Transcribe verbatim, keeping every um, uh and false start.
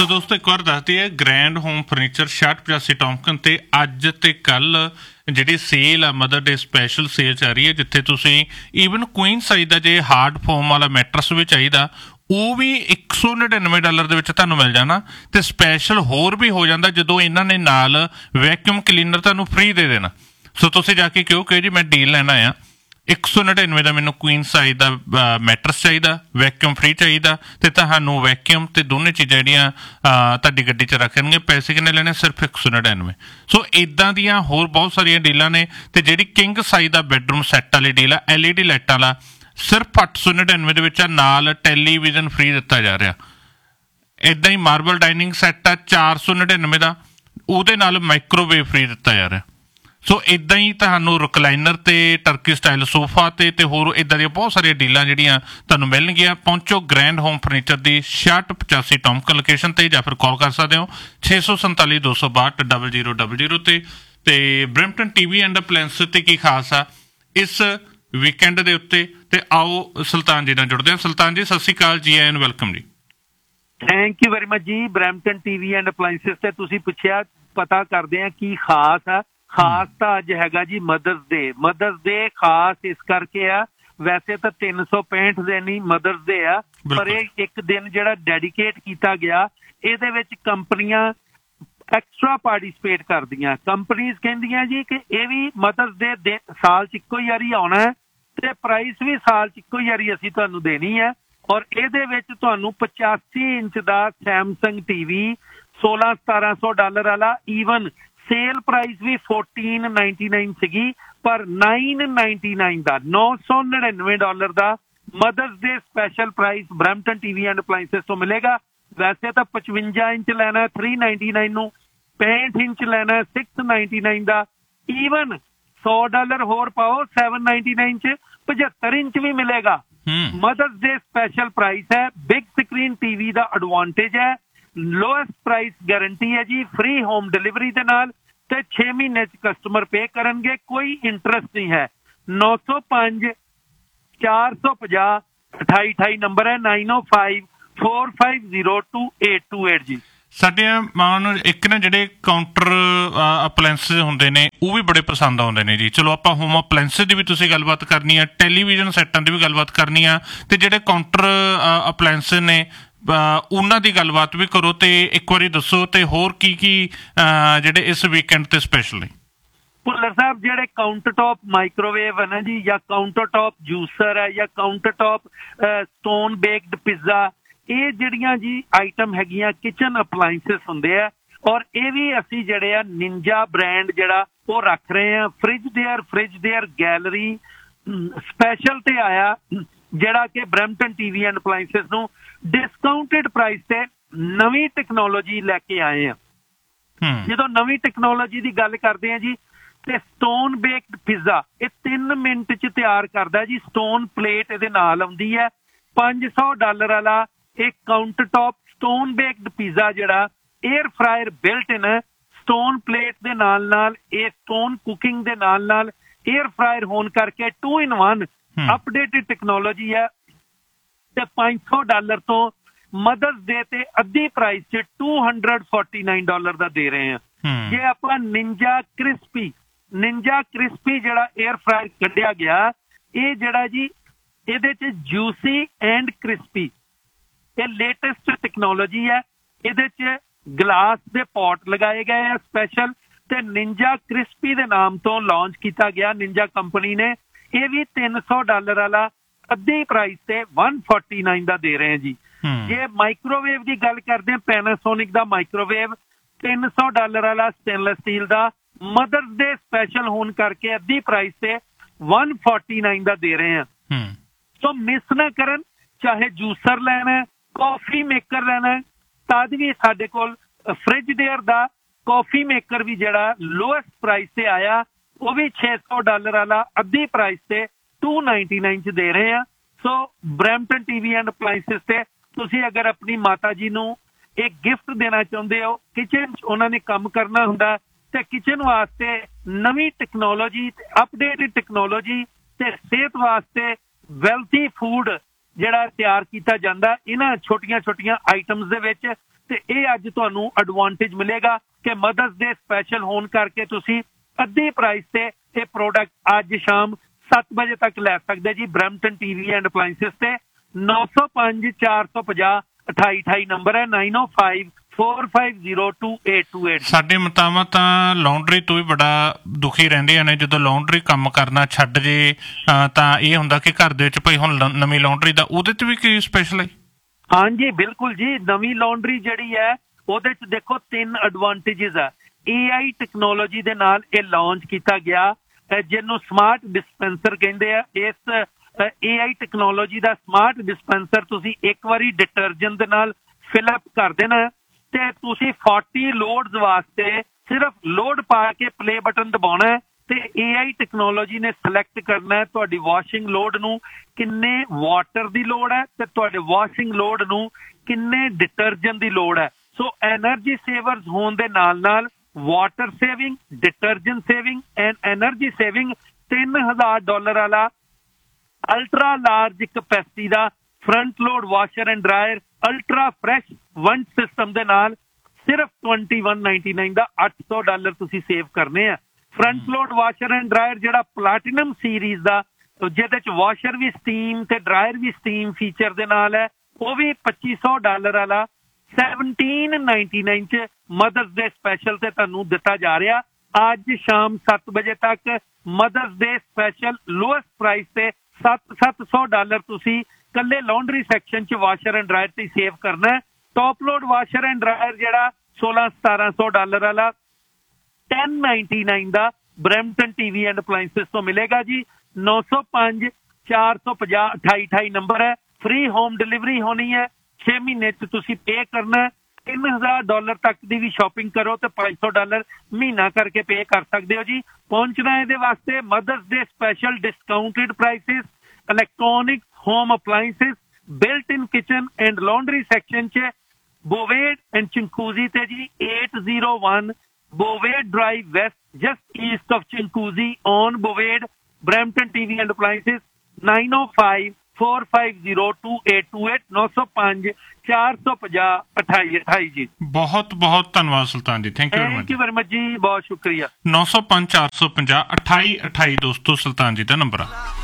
ਸੋ ਦੋਸਤੋ ਇੱਕ ਵਾਰ ਦੱਸਦੀ ਹੈ ਗ੍ਰੈਂਡ ਹੋਮ ਫਰਨੀਚਰ ਛਿਆਹਠ ਪਚਾਸੀ ਟੌਂਕਨ ਤੇ ਅੱਜ ਤੇ ਕੱਲ ਜਿਹੜੀ ਸੇਲ ਆ ਮਦਰ ਡੇ ਸਪੈਸ਼ਲ ਸੇਲ ਚੱਲ ਰਹੀ ਹੈ, ਜਿੱਥੇ ਤੁਸੀਂ ਈਵਨ ਕੁਈਨ ਸਾਈਜ਼ ਦਾ ਜੇ ਹਾਰਡ ਫੋਮ ਵਾਲਾ ਮੈਟਰਸ ਵੀ ਚਾਹੀਦਾ ਉਹ ਵੀ ਇੱਕ ਸੌ ਨੜਿਨਵੇਂ ਡਾਲਰ ਦੇ ਵਿੱਚ ਤੁਹਾਨੂੰ ਮਿਲ ਜਾਣਾ। ਤੇ ਸਪੈਸ਼ਲ ਹੋਰ ਵੀ ਹੋ ਜਾਂਦਾ ਜਦੋਂ ਇਹਨਾਂ ਨੇ ਨਾਲ ਵੈਕਿਊਮ ਕਲੀਨਰ ਤੁਹਾਨੂੰ ਫ੍ਰੀ ਦੇ ਦੇਣਾ। ਸੋ ਤੁਸੀਂ ਜਾ ਕੇ ਕਿਉਂ ਕਿ ਜੀ ਮੈਂ ਡੀਲ ਲੈਣਾ ਆ, ਇੱਕ ਸੌ ਨੜਿਨਵੇਂ ਦਾ ਮੈਨੂੰ ਕੁਈਨ ਸਾਈਜ਼ ਦਾ ਮੈਟਰਸ ਚਾਹੀਦਾ, ਵੈਕਿਊਮ ਫ੍ਰੀ ਚਾਹੀਦਾ, ਤੇ ਤੁਹਾਨੂੰ ਵੈਕਿਊਮ ਤੇ ਦੋਨੇ ਚੀਜ਼ਾਂ ਜਿਹੜੀਆਂ ਤੁਹਾਡੀ ਗੱਡੀ 'ਚ ਰੱਖਣਗੇ। ਪੈਸੇ ਕਿੰਨੇ ਲੈਣੇ? ਸਿਰਫ ਇੱਕ ਸੌ ਨੜਿਨਵੇਂ। ਸੋ ਇੱਦਾਂ ਦੀਆਂ ਹੋਰ ਬਹੁਤ ਸਾਰੀਆਂ ਡੀਲਾਂ ਨੇ। ਤੇ ਜਿਹੜੀ ਕਿੰਗ ਸਾਈਜ਼ ਦਾ ਬੈਡਰੂਮ ਸੈੱਟ ਵਾਲੀ ਡੀਲ ਆ ਐਲ ਈ ਡੀ ਲਾਈਟਾਂ ਵਾਲਾ, ਸਿਰਫ ਅੱਠ ਸੌ ਨੜਿਨਵੇਂ ਦੇ ਵਿੱਚ ਆ, ਨਾਲ ਟੈਲੀਵਿਜ਼ਨ ਫ੍ਰੀ ਦਿੱਤਾ ਜਾ ਰਿਹਾ। ਇੱਦਾਂ ਹੀ ਮਾਰਬਲ ਡਾਈਨਿੰਗ ਸੈੱਟ ਆ ਚਾਰ ਸੌ ਨੜਿਨਵੇਂ ਦਾ, ਉਹਦੇ ਨਾਲ ਮਾਈਕ੍ਰੋਵੇਵ ਫ੍ਰੀ ਦਿੱਤਾ ਜਾ ਰਿਹਾ। ਸੋ ਇੱਦਾਂ ਹੀ ਤੁਹਾਨੂੰ ਰਿਕਲਾਈਨਰ ਤੇ ਟਰਕੀ ਸਟਾਈਲ ਸੋਫਾ ਤੇ ਤੇ ਹੋਰ ਇੱਦਾਂ ਦੀਆਂ ਬਹੁਤ ਸਾਰੀਆਂ ਡੀਲਾਂ ਜਿਹੜੀਆਂ ਤੁਹਾਨੂੰ ਮਿਲਣਗੀਆਂ। ਪਹੁੰਚੋ ਗ੍ਰੈਂਡ ਹੋਮ ਫਰਨੀਚਰ ਦੀ ਛਿਆਹਠ ਪਚਾਸੀ ਟੌਂਕਨ ਲੋਕੇਸ਼ਨ ਤੇ, ਜਾਂ ਫਿਰ ਕਾਲ ਕਰ ਸਕਦੇ ਹੋ ਛੇ ਸੌ ਸੰਤਾਲੀ ਦੋ ਸੌ ਬਾਹਠ ਡਬਲ ਜ਼ੀਰੋ ਡਬਲ ਜ਼ੀਰੋ ਤੇ। ਤੇ Brampton T V and appliance ਤੇ ਕੀ ਖਾਸ ਆ ਇਸ ਵੀਕਐਂਡ ਦੇ ਉੱਤੇ, ਤੇ ਆਓ ਸੁਲਤਾਨ ਜੀ ਨਾਲ ਜੁੜਦੇ ਹਾਂ। ਸੁਲਤਾਨ ਜੀ ਸਤਿ ਸ਼੍ਰੀ ਅਕਾਲ, ਜੀ ਆਇਆਂ ਨੂੰ, ਵੈਲਕਮ ਜੀ। ਥੈਂਕ ਯੂ ਵੈਰੀ ਮਚ ਜੀ। Brampton T V and appliances ਤੇ ਤੁਸੀਂ ਪੁੱਛਿਆ, ਪਤਾ ਕਰਦੇ ਆ ਕੀ ਖਾਸ ਆ। ਖਾਸ ਤਾਂ ਅੱਜ ਹੈਗਾ ਜੀ ਮਦਰਸ ਡੇ। ਮਦਰਸ ਡੇ ਖਾਸ ਇਸ ਕਰਕੇ ਆ, ਵੈਸੇ ਤਾਂ ਤਿੰਨ ਸੌ ਪੈਂਹਠ ਦਿਨ ਹੀ ਮਦਰਸ ਡੇ ਆ, ਪਰ ਇਹ ਇੱਕ ਦਿਨ ਜਿਹੜਾ ਡੈਡੀਕੇਟ ਕੀਤਾ ਗਿਆ, ਇਹਦੇ ਵਿੱਚ ਕੰਪਨੀਆਂ ਐਕਸਟਰਾ ਪਾਰਟੀਸਪੇਟ ਕਰਦੀਆਂ। ਕੰਪਨੀਜ਼ ਕਹਿੰਦੀਆਂ ਜੀ ਕਿ ਇਹ ਵੀ ਮਦਰਸ ਡੇ ਸਾਲ 'ਚ ਇੱਕੋ ਹੀ ਵਾਰੀ ਆਉਣਾ ਹੈ ਤੇ ਪ੍ਰਾਈਸ ਵੀ ਸਾਲ 'ਚ ਇੱਕੋ ਹੀ ਵਾਰੀ ਅਸੀਂ ਤੁਹਾਨੂੰ ਦੇਣੀ ਹੈ। ਔਰ ਇਹਦੇ ਵਿੱਚ ਤੁਹਾਨੂੰ ਪਚਾਸੀ ਇੰਚ ਦਾ ਸੈਮਸੰਗ ਟੀਵੀ ਸੋਲਾਂ ਸਤਾਰਾਂ ਸੌ ਡਾਲਰ ਵਾਲਾ, ਈਵਨ ਸੇਲ ਪ੍ਰਾਈਸ ਵੀ ਫੋਰਟੀਨ ਨਾਈਨਟੀ ਨਾਈਨ ਸੀਗੀ, ਪਰ ਨਾਈਨ ਨਾਈਨਟੀ ਨਾਈਨ ਦਾ ਨੌ ਸੌ ਨੜਿਨਵੇਂ dollar the mothers day special price Brampton TV and appliances ਤੋਂ ਮਿਲੇਗਾ। ਵੈਸੇ ਤਾਂ ਪਚਵੰਜਾ ਇੰਚ ਲੈਣਾ ਥ੍ਰੀ ਨਾਈਨਟੀ ਨਾਈਨ ਨੂੰ, ਪੈਂਹਠ ਇੰਚ ਲੈਣਾ ਸਿਕਸ ਨਾਈਨਟੀ ਨਾਈਨ ਦਾ, ਈਵਨ ਸੌ ਡਾਲਰ ਹੋਰ ਪਾਓ ਸੈਵਨ ਨਾਈਨਟੀ ਨਾਈਨ 'ਚ ਪਝੱਤਰ ਇੰਚ ਵੀ ਮਿਲੇਗਾ। ਮਦਰਸ ਡੇ ਸਪੈਸ਼ਲ ਪ੍ਰਾਈਸ ਹੈ। ਬਿਗ ਸਕਰੀਨ ਟੀਵੀ ਦਾ ਐਡਵਾਂਟੇਜ ਹੈ, ਲੋਐਸਟ ਪ੍ਰਾਈਸ ਗਾਰੰਟੀ ਹੈ ਜੀ, ਫ੍ਰੀ ਹੋਮ ਡਿਲੀਵਰੀ ਦੇ ਨਾਲ, ਤੇ ਛੇ ਮਹੀਨੇ 'ਚ ਕਸਟਮਰ ਪੇ ਕਰਨਗੇ, ਕੋਈ ਇੰਟਰਸਟ ਨਹੀਂ ਹੈ। ਨੌ ਸੌ ਪੰਜ ਚਾਰ ਸੌ ਪੰਜਾਹ ਅਠਾਈ ਅਠਾਈ ਨੰਬਰ ਹੈ, ਨਾਈਨ ਓ five four five zero two eight two eight ਜੀ। ਸਾਡੇ ਮਾਂ ਨੂੰ ਇੱਕ ਨਾ ਜਿਹੜੇ ਕਾਊਂਟਰ ਅਪਲਾਇੰਸਿਸ ਹੁੰਦੇ ਨੇ ਉਹ ਵੀ ਬੜੇ ਪਸੰਦ ਆਉਂਦੇ ਨੇ ਜੀ। ਚਲੋ ਆਪਾਂ ਹੋਮ ਅਪਲਾਇੰਸਿਸ ਦੀ ਵੀ ਤੁਸੀਂ ਗੱਲਬਾਤ ਕਰਨੀ ਆ, ਟੈਲੀਵਿਜ਼ਨ ਸੈੱਟਾਂ ਦੀ ਵੀ ਗੱਲਬਾਤ ਕਰਨੀ ਆ, ਤੇ ਜਿਹੜੇ ਕਾਊਂਟਰ ਅਪਲਾਇੰਸਿਸ ਨੇ ਉਹਨਾਂ ਦੀ ਗੱਲਬਾਤ ਵੀ ਕਰੋ। ਤੇ ਇੱਕ ਵਾਰੀ ਦੱਸੋ ਤੇ ਹੋਰ ਕੀ ਕੀ ਜਿਹੜੇ ਇਸ ਵੀਕਐਂਡ ਤੇ ਸਪੈਸ਼ਲ ਨੇ। ਭੁੱਲਰ ਸਾਹਿਬ, ਜਿਹੜੇ ਕਾਊਂਟਰ ਟੌਪ ਮਾਈਕ੍ਰੋਵੇਵ ਹੈ ਨਾ ਜੀ, ਜਾਂ ਕਾਊਂਟਰ ਟੌਪ ਜੂਸਰ ਹੈ, ਜਾਂ counter top stone baked pizza, ਇਹ ਜਿਹੜੀਆਂ ਜੀ ਆਈਟਮ ਹੈਗੀਆਂ ਕਿਚਨ ਅਪਲਾਇੰਸਿਸ ਹੁੰਦੇ ਆ। ਔਰ ਇਹ ਵੀ ਅਸੀਂ ਜਿਹੜੇ ਆ ਨਿੰਜਾ ਬ੍ਰਾਂਡ ਜਿਹੜਾ ਉਹ ਰੱਖ ਰਹੇ ਆ। Fridge there fridge there gallery special ਤੇ ਆਇਆ, ਜਿਹੜਾ ਕਿ ਬਰੈਂਪਟਨ ਟੀਵੀ ਐਂਡ ਅਪਲਾਇੰਸਿਸ ਨੂੰ ਡਿਸਕਾਊਂਟਡ ਪ੍ਰਾਈਸ ਤੇ ਨਵੀਂ ਟੈਕਨੋਲੋਜੀ ਲੈ ਕੇ ਆਏ ਆ। ਜਦੋਂ ਨਵੀਂ ਟੈਕਨੋਲੋਜੀ ਦੀ ਗੱਲ ਕਰਦੇ ਆ ਜੀ, ਤੇ ਸਟੋਨ ਬੇਕਡ ਪਿਜ਼ਾ ਇਹ ਤਿੰਨ ਮਿੰਟ 'ਚ ਤਿਆਰ ਕਰਦਾ ਜੀ। ਸਟੋਨ ਪਲੇਟ ਇਹਦੇ ਨਾਲ ਆਉਂਦੀ ਹੈ, ਪੰਜ ਸੌ ਡਾਲਰ ਵਾਲਾ ਇਹ counter top stone baked pizza ਜਿਹੜਾ ਏਅਰ ਫਰਾਇਰ ਬਿਲਟ ਇਨ, ਸਟੋਨ ਪਲੇਟ ਦੇ ਨਾਲ ਨਾਲ ਇਹ ਸਟੋਨ ਕੁਕਿੰਗ ਦੇ ਨਾਲ ਨਾਲ ਏਅਰ ਫਰਾਇਰ ਹੋਣ ਕਰਕੇ to in one updated technology ਹੈ। ਤੇ ਪੰਜ ਸੌ ਡਾਲਰ ਤੋਂ ਮਦਰਸ ਡੇ ਤੇ ਅੱਧੀ ਪ੍ਰਾਈਸ 'ਚ two hundred forty nine dollar ਦਾ ਦੇ ਰਹੇ ਆ। ਜੇ ਆਪਾਂ ਨਿੰਜਾ ਕ੍ਰਿਸਪੀ ਨਿੰਜਾ ਕ੍ਰਿਸਪੀ ਜਿਹੜਾ ਏਅਰ ਫਰਾਇਰ ਕੱਢਿਆ ਗਿਆ, ਇਹ ਜਿਹੜਾ ਜੀ ਇਹਦੇ 'ਚ ਜੂਸੀ ਐਂਡ ਕ੍ਰਿਸਪੀ, ਇਹ ਲੇਟੈਸਟ ਟੈਕਨੋਲੋਜੀ ਹੈ। ਇਹਦੇ 'ਚ ਗਲਾਸ ਦੇ ਪੌਟ ਲਗਾਏ ਗਏ ਆ ਸਪੈਸ਼ਲ, ਤੇ ਨਿੰਜਾ ਕ੍ਰਿਸਪੀ ਦੇ ਨਾਮ ਤੋਂ ਲਾਂਚ ਕੀਤਾ ਗਿਆ ਨਿੰਜਾ ਕੰਪਨੀ ਨੇ। ਇਹ ਵੀ ਤਿੰਨ ਸੌ ਡਾਲਰ ਵਾਲਾ ਅੱਧੀ ਪ੍ਰਾਈਸ ਤੇ ਵਨ ਫੋਰਟੀ ਨਾਈਨ ਦਾ ਦੇ ਰਹੇ ਆ ਜੀ। ਜੇ ਮਾਈਕ੍ਰੋਵੇਵ ਦੀ ਗੱਲ ਕਰਦੇ ਆ, ਪੈਨਾਸੋਨਿਕ ਦਾ ਮਾਈਕ੍ਰੋਵੇਵ ਤਿੰਨ ਸੌ ਡਾਲਰ ਵਾਲਾ ਸਟੇਨਲੈਸ ਸਟੀਲ ਦਾ, ਮਦਰਸ ਡੇ ਸਪੈਸ਼ਲ ਹੋਣ ਕਰਕੇ ਅੱਧੀ ਪ੍ਰਾਈਸ ਤੇ ਵਨ ਫੋਰਟੀ ਨਾਈਨ ਦਾ ਦੇ ਰਹੇ ਆ। ਸੋ ਮਿਸ ਨਾ ਕਰਨ, ਚਾਹੇ ਜੂਸਰ ਲੈਣਾ, ਕੌਫੀ ਮੇਕਰ ਲੈਣਾ, ਤਦ ਵੀ ਸਾਡੇ ਕੋਲ fridge there the coffee maker ਵੀ ਜਿਹੜਾ ਲੋਐਸਟ ਪ੍ਰਾਈਸ ਤੇ ਆਇਆ, ਉਹ ਵੀ ਛੇ ਸੌ ਡਾਲਰ ਵਾਲਾ ਅੱਧੀ ਪ੍ਰਾਈਸ ਤੇ ਟੂ ਨਾਈਨਟੀ ਨਾਈਨ 'ਚ ਦੇ ਰਹੇ ਆ। ਸੋ ਬਰੈਂਪਟਨ ਟੀਵੀ ਐਂਡ ਅਪਲਾਇੰਸਿਸ ਤੇ ਤੁਸੀਂ ਅਗਰ ਆਪਣੀ ਮਾਤਾ ਜੀ ਨੂੰ ਇਹ ਗਿਫਟ ਦੇਣਾ ਚਾਹੁੰਦੇ ਹੋ, ਕਿਚਨ 'ਚ ਉਹਨਾਂ ਨੇ ਕੰਮ ਕਰਨਾ ਹੁੰਦਾ, ਤੇ ਕਿਚਨ ਵਾਸਤੇ ਨਵੀਂ ਟੈਕਨੋਲੋਜੀ, ਅਪਡੇਟਡ ਟੈਕਨੋਲੋਜੀ, ਤੇ ਸਿਹਤ ਵਾਸਤੇ ਵੈਲਥੀ ਫੂਡ ਜਿਹੜਾ ਤਿਆਰ ਕੀਤਾ ਜਾਂਦਾ ਇਹਨਾਂ ਛੋਟੀਆਂ ਛੋਟੀਆਂ ਆਈਟਮਸ ਦੇ ਵਿੱਚ, ਤੇ ਇਹ ਅੱਜ ਤੁਹਾਨੂੰ ਐਡਵਾਂਟੇਜ ਮਿਲੇਗਾ ਕਿ ਮਦਰਸ ਡੇ ਸਪੈਸ਼ਲ ਹੋਣ ਕਰਕੇ ਤੁਸੀਂ ਅੱਧੇ ਪ੍ਰਾਈਸ ਤੇ ਇਹ ਪ੍ਰੋਡਕਟ ਅੱਜ ਸ਼ਾਮ ਸੱਤ ਵਜੇ ਤੱਕ ਲੈ ਸਕਦੇ ਜੀ ਬਰੈਂਪਟਨ ਟੀਵੀ ਐਂਡ ਅਪਲਾਈਐਂਸਿਸ ਤੇ ਨੌ ਸੌ ਪੰਜ ਚਾਰ ਸੌ ਪੰਜਾਹ ਅਠਾਈ ਅਠਾਈ ਨੰਬਰ ਹੈ ਨਾਈਨ ਓ five four five zero two eight two eight. ਸਾਡੇ ਮੁਤਾਬਕ ਤਾਂ ਲਾਉਂਡਰੀ ਤੋਂ ਵੀ ਬੜਾ ਦੁਖੀ ਰਹਿੰਦੇ ਨੇ ਜਦੋਂ ਲਾਉਂਡਰੀ ਕੰਮ ਕਰਨਾ ਛੱਡ ਜੇ ਤਾਂ ਇਹ ਹੁੰਦਾ ਕਿ ਘਰ ਦੇ ਵਿੱਚ ਭਾਈ ਹੁਣ ਨਵੀਂ ਲਾਉਂਡਰੀ ਦਾ ਉਹਦੇ 'ਚ ਵੀ ਕੀ ਸਪੈਸ਼ਲ ਹੈ? ਹਾਂਜੀ ਬਿਲਕੁਲ ਜੀ, ਨਵੀਂ ਲਾਉਂਡਰੀ ਜਿਹੜੀ ਹੈ ਉਹਦੇ 'ਚ ਦੇਖੋ ਤਿੰਨ ਐਡਵਾਂਟੇਜਸ ਆ। ਏ ਆਈ ਟੈਕਨੋਲੋਜੀ ਦੇ ਨਾਲ ਇਹ ਲਾਂਚ ਕੀਤਾ ਗਿਆ ਜਿਹਨੂੰ ਸਮਾਰਟ ਡਿਸਪੈਂਸਰ ਕਹਿੰਦੇ ਆ। ਇਸ ਏ I technology the smart dispenser ਤੁਸੀਂ ਇੱਕ ਵਾਰੀ ਡਿਟਰਜੈਂਟ ਦੇ ਨਾਲ ਫਿਲ ਅਪ ਕਰ ਦੇਣਾ ਤੇ ਤੁਸੀਂ ਚਾਲੀ ਲੋਡਸ ਵਾਸਤੇ ਸਿਰਫ ਲੋਡ ਪਾ ਕੇ ਪਲੇ ਬਟਨ ਦਬਾਉਣਾ ਤੇ ਏ ਆਈ ਟੈਕਨੋਲੋਜੀ ਨੇ ਸਿਲੈਕਟ ਕਰਨਾ ਹੈ ਤੁਹਾਡੀ ਵਾਸ਼ਿੰਗ ਲੋਡ ਨੂੰ ਕਿੰਨੇ ਵਾਟਰ ਦੀ ਲੋੜ ਹੈ ਤੇ ਤੁਹਾਡੇ ਵਾਸ਼ਿੰਗ ਲੋਡ ਨੂੰ ਕਿੰਨੇ ਡਿਟਰਜੈਂਟ ਦੀ ਲੋੜ ਹੈ। ਸੋ ਐਨਰਜੀ ਸੇਵਰਸ ਹੋਣ ਦੇ ਨਾਲ ਨਾਲ water saving, detergent saving and energy saving ਤਿੰਨ ਹਜ਼ਾਰ ਡਾਲਰ ਵਾਲਾ ultra large capacity the front load washer and dryer ultra fresh ਵੰਡ ਸਿਸਟਮ ਦੇ ਨਾਲ ਸਿਰਫ ਇਕੱਤੀ ਸੌ ਨਿਨਆਨਵੇਂ ਦਾ ਅੱਠ ਸੌ ਡਾਲਰ ਤੁਸੀਂ ਸੇਵ ਕਰਨੇ ਆ। Front load washer and dryer ਜਿਹੜਾ ਪਲੈਟੀਨਮ ਸੀਰੀਜ਼ ਦਾ ਜਿਹਦੇ ਚ ਵਾਸ਼ਰ ਵੀ ਸਟੀਮ ਤੇ ਡਰਾਇਰ ਵੀ ਸਟੀਮ ਫੀਚਰ ਦੇ ਨਾਲ ਹੈ ਉਹ ਵੀ ਪੱਚੀ ਸੌ ਡਾਲਰ ਵਾਲਾ ਸੈਵਨਟੀਨ ਨਾਈਨਟੀ ਨਾਈਨ ਚ ਮਦਰਸ ਡੇ ਸਪੈਸ਼ਲ ਤੇ ਤੁਹਾਨੂੰ ਦਿੱਤਾ ਜਾ ਰਿਹਾ। ਅੱਜ ਸ਼ਾਮ ਸੱਤ ਵਜੇ ਤੱਕ ਮਦਰਸ ਡੇ ਸਪੈਸ਼ਲ ਲੋਐਸਟ ਪ੍ਰਾਈਸ ਤੇ ਸੱਤ ਸੱਤ ਸੌ ਡਾਲਰ ਤੁਸੀਂ ਕੱਲੇ ਲਾਉਂਡਰੀ ਸੈਕਸ਼ਨ ਚ ਵਾਸ਼ਰ ਐਂਡ ਡਰਾਇਰ ਤੇ ਸੇਵ ਕਰਨਾ ਹੈ। Top load washer and dryer ਜਿਹੜਾ ਸੋਲਾਂ ਸਤਾਰਾਂ ਸੌ ਡਾਲਰ ਵਾਲਾ ਦਸ ninety nine the Brampton TV and ਅਪਲਾਈਐਂਸਿਸ ਤੋਂ ਮਿਲੇਗਾ ਜੀ। ਨੌ ਸੌ ਪੰਜ ਚਾਰ ਸੌ ਪੰਜਾਹ ਅਠਾਈ ਅਠਾਈ ਨੰਬਰ ਹੈ। ਫ੍ਰੀ ਹੋਮ ਡਿਲੀਵਰੀ ਹੋਣੀ ਹੈ। ਛੇ ਮਹੀਨੇ ਚ ਤੁਸੀਂ ਪੇ ਕਰਨਾ। ਤਿੰਨ ਹਜ਼ਾਰ ਡਾਲਰ ਤੱਕ ਦੀ ਵੀ ਸ਼ਾਪਿੰਗ ਕਰੋ ਤੇ ਪੰਜ ਸੌ ਡਾਲਰ ਮਹੀਨਾ ਕਰਕੇ ਪੇ ਕਰ ਸਕਦੇ ਹੋ ਜੀ। ਪਹੁੰਚਣਾ ਇਹਦੇ ਵਾਸਤੇ mothers day special discounted prices electronic home ਅਪਲਾਈਐਂਸਿਸ built in kitchen and laundry section ਚ ਬੋਵੇਡ ਐਂਡ ਚਿੰਕੂਜ਼ੀ ਤੇ ਜੀ eight oh one Bovade Drive West, just east of Chinguacousy on Bovade, Brampton T V and Appliances, nine oh five four five zero two eight two eight ਨੌ ਸੌ ਪੰਜ ਚਾਰ ਸੌ ਪੰਜਾਹ ਅਠਾਈ ਅਠਾਈ ਜੀ। ਬਹੁਤ ਬਹੁਤ ਧੰਨਵਾਦ ਸੁਲਤਾਨ ਜੀ, thank you very much. Thank you very much ਜੀ, ਬਹੁਤ ਸ਼ੁਕਰੀਆ। ਨੌ ਸੌ ਪੰਜ ਚਾਰ ਸੌ ਪੰਜਾਹ ਅਠਾਈ ਅਠਾਈ ਦੋਸਤੋ ਸੁਲਤਾਨ ਜੀ ਦਾ ਨੰਬਰ ਆ।